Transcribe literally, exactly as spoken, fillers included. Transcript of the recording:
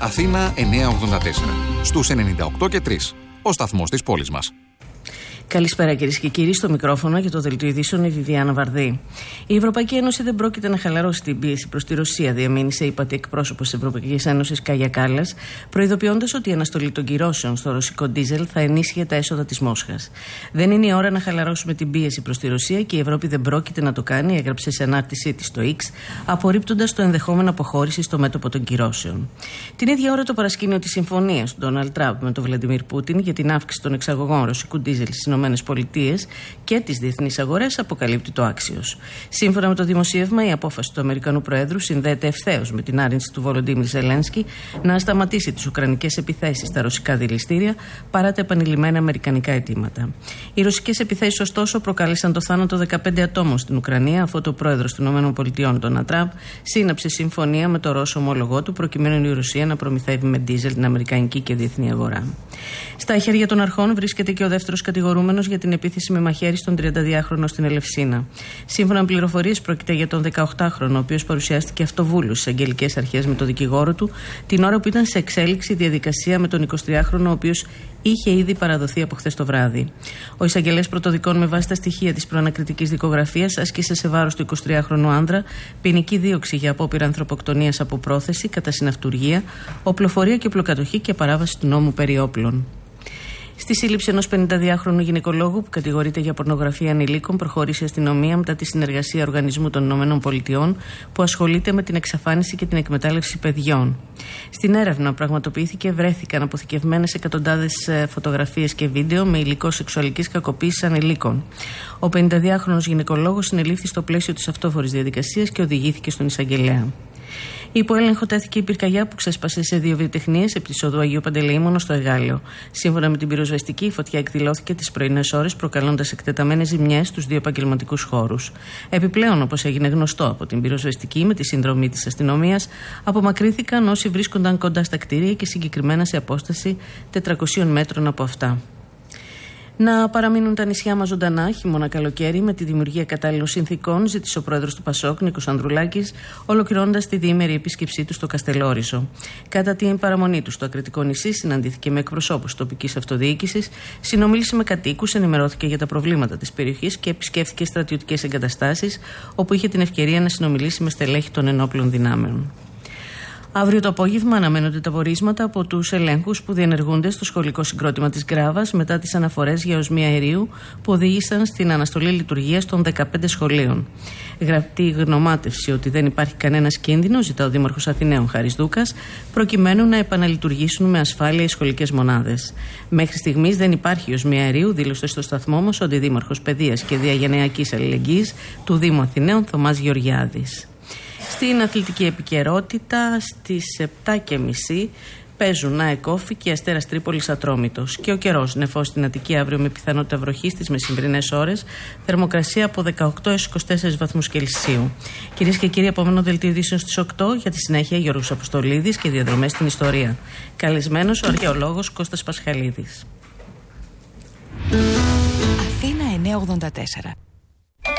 Αθήνα εννιακόσια ογδόντα τέσσερα. Στους ενενήντα οκτώ και τρία. Ο σταθμός της πόλης μας. Καλησπέρα κυρίες και κύριοι, στο μικρόφωνο για το Δελτίο Ειδήσεων η Βιβιάνα Βαρδή. Η Ευρωπαϊκή Ένωση δεν πρόκειται να χαλαρώσει την πίεση προς τη Ρωσία, διαμήνυσε η ΥΠΑΤΗ εκπρόσωπος της Ευρωπαϊκής Ένωσης Κάγια Κάλλας, προειδοποιώντας ότι η αναστολή των κυρώσεων στο ρωσικό ντίζελ θα ενίσχυε τα έσοδα της Μόσχας. Δεν είναι η ώρα να χαλαρώσουμε την πίεση προς τη Ρωσία και η Ευρώπη δεν πρόκειται να το κάνει, έγραψε σε ανάρτησή της στο X, απορρίπτοντας το ενδεχόμενο αποχώρηση στο μέτωπο των κυρώσεων. Την ίδια ώρα το παρασκήνιο της συμφωνίας του Ντόναλντ Τραμπ με τον Βλαντιμίρ Πούτιν για την αύξηση των εξαγωγών ρωσικού ντίζελ στις ΗΠΑ και τις διεθνείς αγορές αποκαλύπτει το άξιος. Σύμφωνα με το δημοσίευμα, η απόφαση του Αμερικανού Προέδρου συνδέεται ευθέως με την άρνηση του Βολοντίμιρ Ζελένσκι να σταματήσει τις ουκρανικές επιθέσεις στα ρωσικά δηληστήρια παρά τα επανειλημμένα αμερικανικά αιτήματα. Οι ρωσικές επιθέσεις, ωστόσο, προκάλεσαν το θάνατο δεκαπέντε ατόμων στην Ουκρανία, αφού ο πρόεδρος των ΗΠΑ, Ντόναλντ Τραμπ, σύναψε συμφωνία με το Ρώσο ομόλογό του προκειμένου η Ρωσία να προμηθεύει με ντίζελ την αμερικανική και διεθνή αγορά. Στα χέρια των αρχών βρίσκεται και ο δεύτερος κατηγορούμενος για την επίθεση με μαχαίρι στον τριανταδυάχρονο στην Ελευσίνα. Σύμφωνα με πληροφορίες, πρόκειται για τον δεκαοκτάχρονο, ο οποίος παρουσιάστηκε αυτοβούλος στις αγγελικές αρχές με τον δικηγόρο του, την ώρα που ήταν σε εξέλιξη διαδικασία με τον εικοσιτριάχρονο, ο οποίος είχε ήδη παραδοθεί από χθες το βράδυ. Ο εισαγγελέας πρωτοδικών, με βάση τα στοιχεία της προανακριτικής δικογραφίας, άσκησε σε βάρος του εικοσιτριάχρονου άνδρα ποινική δίωξη για απόπειρα ανθρωποκτονίας από πρόθεση, κατά συναυτουργία, οπλοφορία και οπλοκατοχή και παράβαση του νόμου περί όπλων. Στη σύλληψη ενός πενηνταδυάχρονου γυναικολόγου που κατηγορείται για πορνογραφία ανηλίκων, προχώρησε η αστυνομία μετά τη συνεργασία Οργανισμού των ΗΠΑ που ασχολείται με την εξαφάνιση και την εκμετάλλευση παιδιών. Στην έρευνα που πραγματοποιήθηκε, βρέθηκαν αποθηκευμένες εκατοντάδες φωτογραφίες και βίντεο με υλικό σεξουαλικής κακοποίησης ανηλίκων. Ο πενηνταδυάχρονος γυναικολόγος συνελήφθη στο πλαίσιο της αυτόφορης διαδικασίας και οδηγήθηκε στον εισαγγελέα. Υπό έλεγχο τέθηκε η πυρκαγιά που ξέσπασε σε δύο βιοτεχνίες επί της οδού Αγίου Παντελεήμονο στο Εγάλεο. Σύμφωνα με την πυροσβεστική, η φωτιά εκδηλώθηκε τις πρωινές ώρες, προκαλώντας εκτεταμένες ζημιές στους δύο επαγγελματικούς χώρους. Επιπλέον, όπως έγινε γνωστό από την πυροσβεστική, με τη συνδρομή της αστυνομίας, απομακρύνθηκαν όσοι βρίσκονταν κοντά στα κτίρια και συγκεκριμένα σε απόσταση τετρακοσίων μέτρων από αυτά. Να παραμείνουν τα νησιά μας ζωντανά χειμώνα καλοκαίρι με τη δημιουργία κατάλληλων συνθήκων, ζήτησε ο πρόεδρος του Πασόκ, Νίκος Ανδρουλάκης, ολοκληρώνοντας τη διήμερη επίσκεψή του στο Καστελόριζο. Κατά την παραμονή του στο Ακριτικό νησί, συναντήθηκε με εκπροσώπους τοπικής αυτοδιοίκησης, συνομίλησε με κατοίκους, ενημερώθηκε για τα προβλήματα της περιοχής και επισκέφθηκε στρατιωτικές εγκαταστάσεις, όπου είχε την ευκαιρία να συνομιλήσει με στελέχη των ενόπλων δυνάμεων. Αύριο το απόγευμα αναμένονται τα πορίσματα από τους ελέγχους που διενεργούνται στο σχολικό συγκρότημα της Γκράβας μετά τις αναφορές για οσμία αερίου που οδήγησαν στην αναστολή λειτουργίας των δεκαπέντε σχολείων. Γραπτή γνωμάτευση ότι δεν υπάρχει κανένας κίνδυνος, ζητά ο Δήμαρχος Αθηναίων Χάρης Δούκας, προκειμένου να επαναλειτουργήσουν με ασφάλεια οι σχολικές μονάδες. Μέχρι στιγμής δεν υπάρχει οσμία αερίου, δήλωσε στο σταθμό όμως ο Αντιδήμαρχος Παιδείας και Διαγενειακής Αλληλεγγύης του Δήμου Αθηναίων, Θωμάς Γεωργιάδης. Στην αθλητική επικαιρότητα, στις επτά και μισή παίζουν ΑΕΚ Όφη και Αστέρας Τρίπολης Ατρόμητος. Και ο καιρός, νεφός στην Αττική αύριο με πιθανότητα βροχής στις μεσημβρινές ώρες, θερμοκρασία από δεκαοκτώ έως είκοσι τέσσερις βαθμούς Κελσίου. Κυρίες και κύριοι, επόμενο δελτίο ειδήσεων στις οκτώ, για τη συνέχεια Γιώργος Αποστολίδης και διαδρομές στην ιστορία. Καλεσμένος ο αρχαιολόγος Κώστας Πασχαλίδης. Αθήνα εννιακόσια ογδόντα τέσσερα.